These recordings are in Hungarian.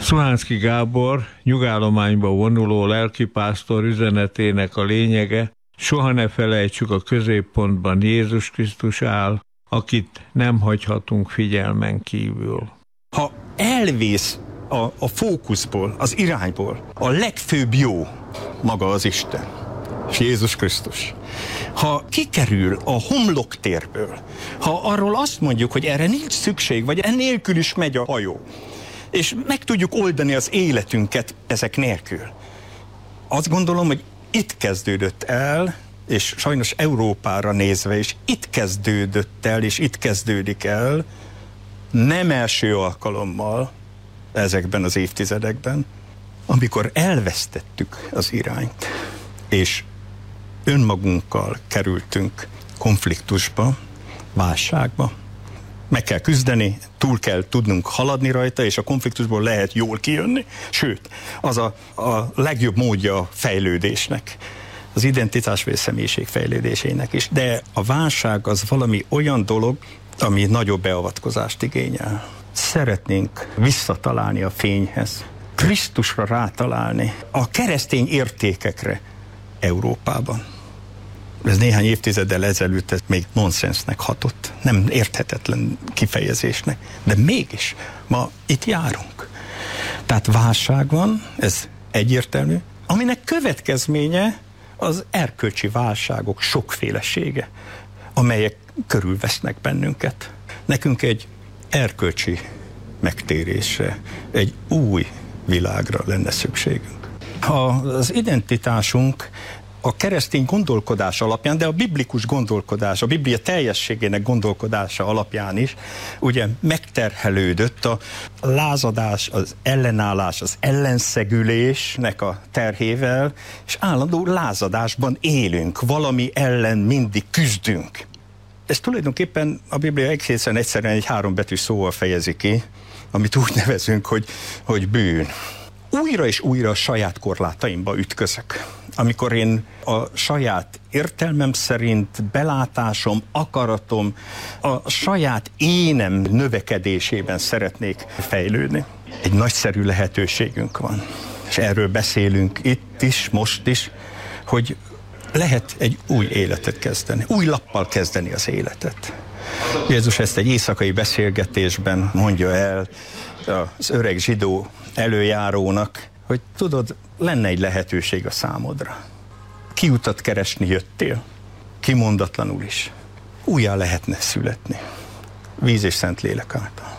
Szuhánszky Gábor nyugállományba vonuló lelkipásztor üzenetének a lényege: soha ne felejtsük, a középpontban Jézus Krisztus áll, akit nem hagyhatunk figyelmen kívül. Ha elvész a fókuszból, az irányból, a legfőbb jó maga az Isten, és Jézus Krisztus. Ha kikerül a homloktérből, ha arról azt mondjuk, hogy erre nincs szükség, vagy ennélkül is megy a hajó, és meg tudjuk oldani az életünket ezek nélkül. Azt gondolom, hogy itt kezdődött el, és sajnos Európára nézve is itt kezdődött el, és itt kezdődik el, nem első alkalommal ezekben az évtizedekben, amikor elvesztettük az irányt, és önmagunkkal kerültünk konfliktusba, válságba. Meg kell küzdeni, túl kell tudnunk haladni rajta, és a konfliktusból lehet jól kijönni. Sőt, az a legjobb módja a fejlődésnek, az identitás vagy személyiség fejlődésének is. De a válság az valami olyan dolog, ami nagyobb beavatkozást igényel. Szeretnénk visszatalálni a fényhez, Krisztusra rátalálni, a keresztény értékekre Európában. Ez néhány évtizeddel ezelőtt ez még nonsensnek hatott, nem érthetetlen kifejezésnek, de mégis ma itt járunk. Tehát válság van, ez egyértelmű, aminek következménye az erkölcsi válságok sokfélesége, amelyek körülvesznek bennünket. Nekünk egy erkölcsi megtérésre, egy új világra lenne szükségünk. Az identitásunk a keresztény gondolkodás alapján, de a biblikus gondolkodás, a Biblia teljességének gondolkodása alapján is ugye megterhelődött a lázadás, az ellenállás, az ellenszegülésnek a terhével, és állandó lázadásban élünk, valami ellen mindig küzdünk. Ez tulajdonképpen a Biblia egészen egyszerűen egy 3 betűs szóval fejezi ki, amit úgy nevezünk, hogy bűn. Újra és újra a saját korlátaimba ütközök. Amikor én a saját értelmem szerint, belátásom, akaratom, a saját énem növekedésében szeretnék fejlődni. Egy nagyszerű lehetőségünk van. És erről beszélünk itt is, most is, hogy lehet egy új életet kezdeni, új lappal kezdeni az életet. Jézus ezt egy éjszakai beszélgetésben mondja el az öreg zsidó előjárónak, hogy tudod, lenne egy lehetőség a számodra. Kiutat keresni jöttél, kimondatlanul is. Újjá lehetne születni. Víz és Szentlélek által.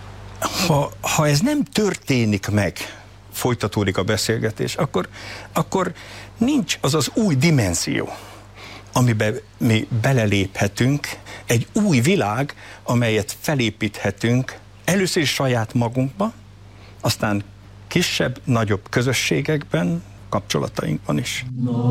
Ha ez nem történik meg, folytatódik a beszélgetés, akkor nincs az az új dimenzió, amiben mi beleléphetünk, egy új világ, amelyet felépíthetünk először is saját magunkba, aztán kisebb, nagyobb közösségekben, kapcsolatainkban is.